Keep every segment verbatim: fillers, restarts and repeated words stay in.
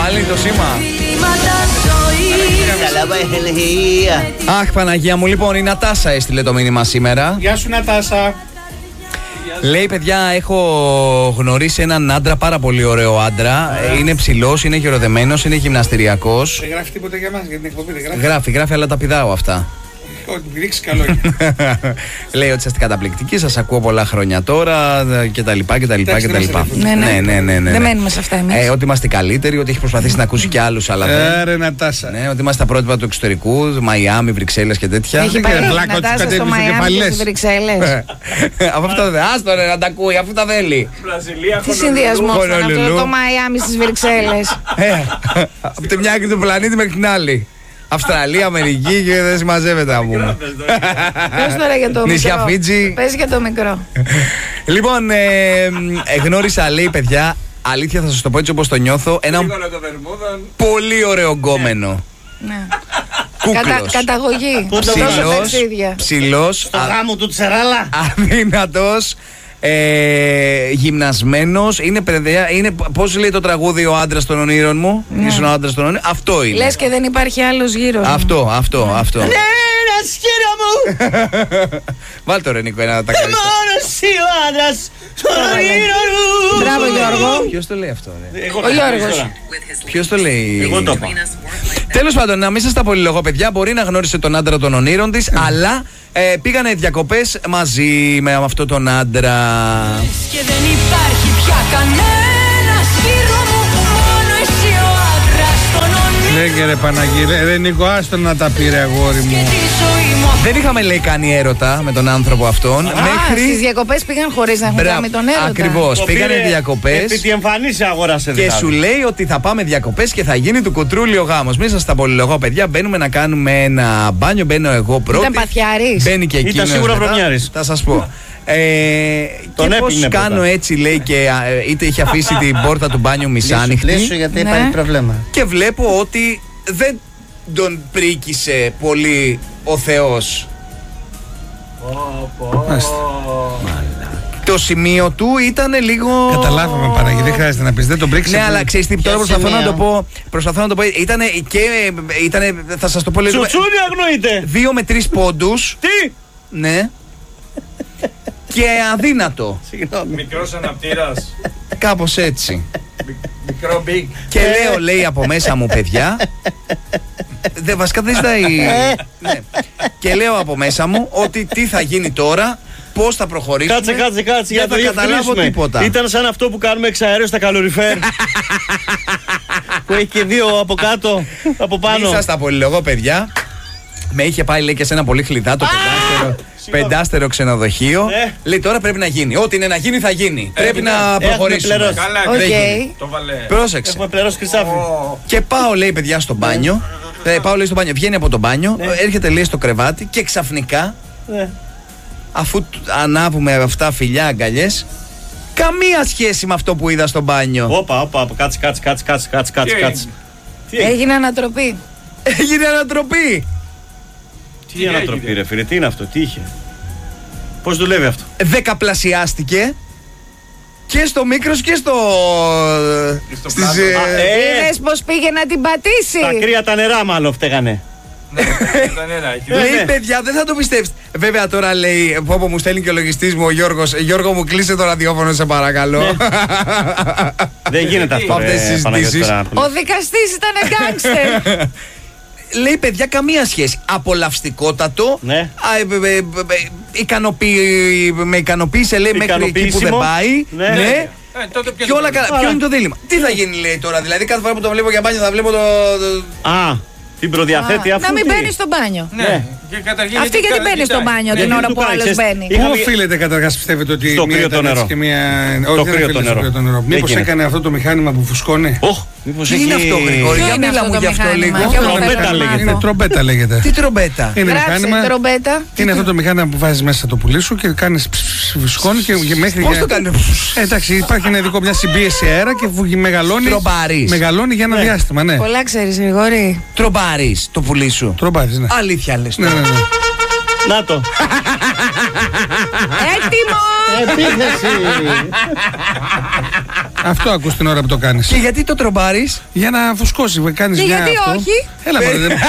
πάλι το σήμα. Αχ, Παναγία μου, λοιπόν, η Νατάσα έστειλε το μήνυμα σήμερα. Γεια σου, Νατάσα. Λέει, παιδιά, έχω γνωρίσει έναν άντρα, πάρα πολύ ωραίο άντρα. Yeah. Είναι ψηλός, είναι γεροδεμένος, είναι γυμναστηριακός. Δεν γράφει τίποτα για μας, για την εκπομπή, δεν γράφει. Γράφει, γράφει, αλλά τα πηδάω αυτά. Όχι, πηδήξει καλό. Λέει ότι είστε καταπληκτικοί, σας ακούω πολλά χρόνια τώρα κτλ. κτλ. Ναι, ναι, ναι, ναι, ναι. Δεν μένουμε σε αυτά εμείς. Ε, ότι είμαστε καλύτεροι, ότι έχει προσπαθήσει να ακούσει κι άλλους, αλλά δεν. Άρε, Νατάσα. Ναι, ότι είμαστε τα πρότυπα του εξωτερικού, Μαϊάμι, Βρυξέλλες και τέτοια. Έχει πάει η Νατάσα στο Μαϊάμι και στις Βρυξέλλες. Από αυτά δεν. Άστο ρε να τα ακούει, αφού τα θέλει. Τι συνδυασμό είναι αυτό το Μαϊάμι στις Βρυξέλλες. Από τη μια άκρη του πλανήτη μέχρι την άλλη. Αυστραλία, Αμερική και δεν συμμαζεύεται να πούμε. Πες τώρα για το νησιά μικρό. Φίτζι. Πες για το μικρό. Λοιπόν, ε, γνώρισα, λέει, παιδιά, αλήθεια θα σας το πω έτσι όπως το νιώθω, έναν πολύ ωραίο γκόμενο. Ναι. Κούκλος. Καταγωγή. Ψηλός, ψηλός, Στο γάμο του Τσεράλα. αδύνατος, ε, γυμνασμένος. Είναι παιδιά, είναι, πώς λέει το τραγούδι ο άντρας των ονείρων μου. Ναι. Ήσουν ο άντρας των ονείρων. Αυτό είναι. Λες και δεν υπάρχει άλλος γύρω. Αυτό, αυτό, ναι. αυτό. Ναι, ένα σχήρα μου. Βάλ' το ρε Νίκο, ένα τα καλύτερα. Μόνο εσύ ο άντρας των ονείρων μου. Μπράβο, Γιώργο. Ποιος το λέει αυτό, ρε? Ο Γιώργος. Ποιος το λέει? Εγώ το είπα. Τέλος πάντων, να μην σας τα πολυλογώ, παιδιά. Μπορεί να γνώρισε τον άντρα των ονείρων της, αλλά ε, πήγανε διακοπές μαζί με αυτό τον άντρα. Και δεν υπάρχει πια κανένας γύρω μου, μόνο εσύ ο άντρας των ονείρων. Λέγε ρε Παναγία, ρε Νίκο, άστον να τα πήρε αγόρι μου. Δεν είχαμε, λέει, κάνει έρωτα με τον άνθρωπο αυτόν. Α, μέχρι... στις διακοπές πήγαν χωρίς να έχουν Μπρα... κάνει τον έρωτα. Ακριβώς, πήγανε διακοπές. Επί τη εμφανίση αγόρασε και δηλαδή. σου λέει ότι θα πάμε διακοπές και θα γίνει του κουτρούλι ο γάμος. Μην σας τα πολυλογώ, παιδιά. Μπαίνουμε να κάνουμε ένα μπάνιο. Μπαίνω εγώ πρώτη. Ήταν παθιάρης. Μπαίνει και εκείνος. Ήταν σίγουρα μετά. βρωμιάρης. Θα σας πω. Ε, Τον και πώς κάνω πρώτα. έτσι, λέει, και ε, είτε είχε αφήσει την πόρτα του μπάνιου μισάνοιχτη. Λύσου γιατί Ναι. υπάρχει πρόβλημα. Και βλέπω ότι δεν τον πρίκησε πολύ ο Θεός. Το σημείο του ήταν λίγο. Καταλάβαμε, Παναγία, δεν χρειάζεται να πεις, δεν τον πρίξε. Ναι, αλλά ξέρεις τι, τώρα Ποιο προσπαθώ να σημείο? το πω. Προσπαθώ να το πω. Ήτανε και. Ήτανε, θα σας το πω λίγο. Τσουτσούνι αγνοείται. Δύο με τρεις πόντους. Τι! Ναι. Και αδύνατο. Μικρός αναπτήρας. Κάπως έτσι. Μικρό big. Και λέω, λέει, από μέσα μου, παιδιά. Δε, βασικά δεν ζητάει. Ναι. Και λέω από μέσα μου ότι τι θα γίνει τώρα, πώς θα προχωρήσουμε. Κάτσε, κάτσε, κάτσε. Για Δεν να το θα καταλάβω διευκρινίσουμε. τίποτα. Ήταν σαν αυτό που κάνουμε εξαέριο στα καλοριφέρ. Που έχει και δύο από κάτω, από πάνω. Μην σας τα πολυλογώ, παιδιά. Με είχε πάει, λέει, και σε ένα πολύ χλιδάτο πεντάστερο, πεντάστερο ξενοδοχείο. Ναι. Λέει, τώρα πρέπει να γίνει. Ό,τι είναι να γίνει, θα γίνει. Πρέπει να έχουμε προχωρήσουμε. πληρώσει. Καλά, Οκ. Δεν γίνει. το βαλέ. Πρόσεξε. Έχουμε πληρώσει Χρυσάφι. Και πάω, λέει, παιδιά, στο μπάνιο. Ε, πάω, λέει, στο μπάνιο. Βγαίνει από το μπάνιο, Ναι. έρχεται, λέει, στο κρεβάτι και ξαφνικά, Ναι. αφού τ- ανάβουμε αυτά φιλιά, αγκαλιές, καμία σχέση με αυτό που είδα στο μπάνιο. Όπα, όπα, κάτσε, κάτσε, κάτσε, κάτσε, κάτσε, κάτσε, Τι κάτσε. Τι έγινε? Έγινε ανατροπή. Έγινε ανατροπή. Τι Τι ανατροπή, έγινε? ρε φίλε, τι είναι αυτό, τι είχε? Πώς δουλεύει αυτό? Δεκαπλασιάστηκε και στο Μίκρος και στο. Στο στις, πλάτο. ε, Α, ε, Είδες πως πήγε να την πατήσει. τα κρύα τα νερά μάλλον φταίγανε. Ναι, ήταν ένα, εκεί. Ε, Λέει, ναι. παιδιά, δεν θα το πιστέψετε. Βέβαια, τώρα λέει, πω πω μου στέλνει και ο λογιστής μου ο Γιώργος. Γιώργο, μου κλείσε το ραδιόφωνο, σε παρακαλώ. Δεν γίνεται αυτό, Αυτές τις ρε συζητήσεις. Παναγιώτη, τώρα που Ο δικαστής ήταν γκάνγκστερ. Λέει, παιδιά, καμία σχέση. Απολαυστικότατο. Ναι. Α, ε, ε, ε, ε, ικανοποιη- με ικανοποίησε, λέει, μέχρι εκεί που δεν Ικανοποιήσιμο. πάει. Ναι. Ναι. Ε, τότε ποιος Και όλα το καλά. Άρα. Ποιο είναι το δίλημμα? Τι θα γίνει, λέει, τώρα? Δηλαδή, κάθε φορά που το βλέπω για μπάνιο θα βλέπω το. το- Α, την προδιαθέτει Α, αφού. να μην τι? μπαίνει στο μπάνιο. Ναι. Και καταρχήν Αυτή γιατί μπαίνει στο μπάνιο την Γιατί ώρα του που κάνει, άλλος ξέρεις, μπαίνει. είχα- Πού Είχαμε- οφείλεται καταρχάς, πιστεύετε, ότι Στο μία κρύο το ήταν έτσι νερό. και μία. Το Όχι, δεν κρύο οφείλεται το στο νερό. κρύο το νερό. Δεν Μήπως γίνεται. έκανε αυτό το μηχάνημα που φουσκώνει? Οχ, μήπως Τι έχει. είναι αυτό, Γρηγόρη? Ποιο Για είναι μίλα αυτό μου το γι' αυτό μηχάνημα? λίγο. Και εγώ Τρομπέτα θέλω να λέγεται. Είναι μάθω. τρομπέτα λέγεται. Τι τρομπέτα? Είναι Γράψε μηχάνημα. τρομπέτα. Είναι αυτό το μηχάνημα που βάζεις μέσα το πουλί σου και κάνεις φουσκώνει και και μέχρι. Πώς για- το κάνει? Ε, εντάξει, υπάρχει ένα ειδικό, μια συμπίεση αέρα και βουγει- μεγαλώνει. Τρομπάρεις. Μεγαλώνει για ένα Ναι. διάστημα, ναι. Πολλά ξέρεις, Γρηγόρη. Τρομπάρεις το πουλί σου. Τρομπάρεις, ναι. Αλήθεια λες? Ναι, ναι, ναι. Να το. Έτοιμο! Επίθεση! Αυτό ακούς την ώρα που το κάνεις. Και γιατί το τρομπάρεις? Για να φουσκώσει, κάνεις Και μια γιατί αυτό. όχι? Έλα, μωρέ, δεν...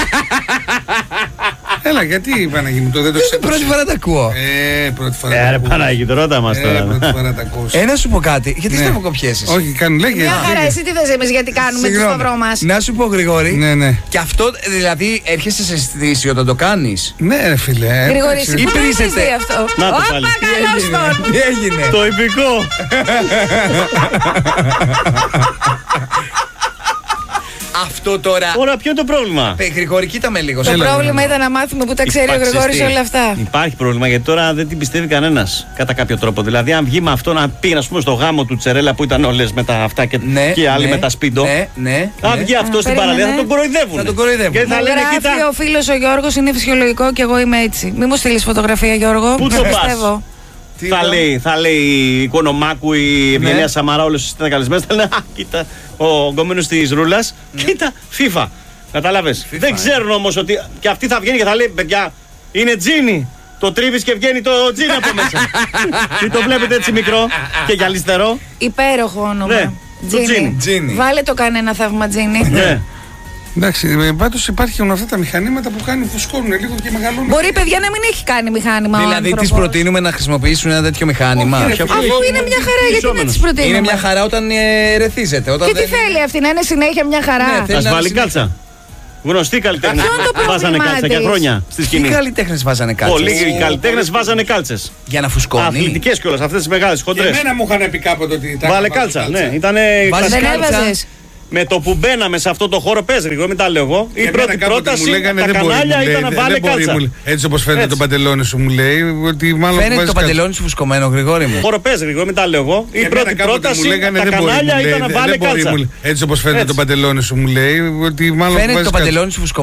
Έλα, γιατί Παναγί μου το δεν το ξέρω. Πρώτη φορά τα ακούω. Ε, πρώτη φορά Ε, τα ρε ακούω. Παναγί, το ρώτα μας Ε, τώρα. πρώτη φορά τα ακούς. Ε, να σου πω κάτι. Γιατί Ναι. στραβοκοπιέσεις? Όχι, κάνουν, λέγε. Μια χαρά, λέγε. εσύ τι θες εμείς γιατί κάνουμε το Συγγνώμη. σταυρό μας. Να σου πω, Γρηγόρη. Ναι, ναι. Και αυτό δηλαδή έρχεσαι σε αισθήση όταν το κάνεις. Ναι, ρε φίλε. ε, Γρηγόρη, εντάξει. εσύ Ή πού το έχεις πρίζετε. δει αυτό? Να το Όπα, πάλι. καλώς τον. Τι έγινε? Το υπηκό. Αυτό τώρα. Ωραία, ποιο είναι το πρόβλημα? Ε, Γρηγόρη, κοίτα με λίγο. Το σε Έλα, πρόβλημα ναι. ήταν να μάθουμε που τα ξέρει ο Υπάρχει, Γρηγόρης ξέρεις τι? όλα αυτά. Υπάρχει πρόβλημα γιατί τώρα δεν την πιστεύει κανένα κατά κάποιο τρόπο. Δηλαδή, αν βγει με αυτό να πει, α πούμε, στο γάμο του Τσερέλα που ήταν όλε με τα αυτά και, Ναι, και άλλοι ναι, με τα σπίντο. Ναι, ναι. Αν ναι. βγει αυτό Α, στην περίμενε. παραλία θα τον κοροϊδεύουν. Θα τον κοροϊδεύουν. Και θα Μου λένε, γράφει κοίτα. ο φίλος ο Γιώργος, είναι φυσιολογικό και εγώ είμαι έτσι. Μη μου στείλεις φωτογραφία, Γιώργο. Πού να το πας? πιστεύω. Τι Θα είπα? λέει, θα λέει η Οικονομάκου, η Ευγενία Ναι. Σαμαρά, όλε ήταν καλεσμένε. Θα λένε, α, κοίτα, ο γκόμενο τη Ρούλα, κοίτα, FIFA. Κατάλαβε. Δεν ε. ξέρουν όμω ότι. Και αυτή θα βγαίνει και θα λέει, παιδιά, είναι τζίνι. Το τρίβει και βγαίνει το τζίνι από μέσα. Τι το βλέπετε έτσι μικρό και γυαλιστερό. Υπέροχο όνομα. Ναι, το τζίνι. Τζίνι. Βάλε το κανένα θαύμα τζίνι. Ναι. Εντάξει, πάντως υπάρχουν αυτά τα μηχανήματα που κάνουν, φουσκώνουν λίγο και μεγαλώνουν. Μπορεί, παιδιά, να μην έχει κάνει μηχάνημα. ο Δηλαδή, άνθρωπος. τη προτείνουμε να χρησιμοποιήσουν ένα τέτοιο μηχάνημα. Όχι, ρε, Και φίλε, Αφού έχει είναι μια χαρά, γιατί να τη προτείνουμε. Είναι μια χαρά όταν ε, ρεθίζεται. Όταν Και τι δεν- θέλει αυτή, να είναι συνέχεια μια χαρά. Ναι, θέλει Α να βάλει συνέχεια. κάλτσα. Γνωστοί καλλιτέχνε. Ποιο είναι το πρόβλημά Βάζανε κάλτσα για της? χρόνια στη Τι σκηνή. καλλιτέχνε βάζανε κάτι. Πολλοί καλλιτέχνε βάζανε κάλτσε. Για να φουσκώνει. Αθλητικέ κιόλα, αυτέ τι μεγάλε, Και χοντρέ. εμένα μου είχαν πει κάποτε ότι. τα Βάλε είχα βάλει κάλτσα, ναι. Ήτανε Βάζεις Δεν κλασικά. κάλτσα. έβαζες. Με το που μπαίναμε σε αυτό το χώρο, πες Γρηγόρη, μην τα λέω εγώ. Η Και πρώτη εμένα κάποτε πρόταση, μου λέγανε, τα δεν μπορεί, κανάλια μου λέει, ήταν να δεν βάλε μπορεί, κάλτσα. μου λέει. Έτσι όπως φαίνεται Έτσι. το παντελόνι σου, μου λέει ότι μάλλον Φαίνεται βάζεις το κάλτσα. παντελόνι σου φουσκωμένο, Γρηγόρη μου. Χώρο πες Γρηγόρη, μην τα λέω εγώ. Η Εμένα πρώτη κάποτε πρόταση, μου λέγανε, τα δεν μπορεί, κανάλια μου λέει, ήταν να δεν βάλε μπορεί, κάλτσα. μου λέει. Έτσι όπως φαίνεται Έτσι. το παντελόνι σου, μου λέει ότι μάλλον Φαίνεται βάζεις το κάλτσα. παντελόνι σου φουσκωμένο.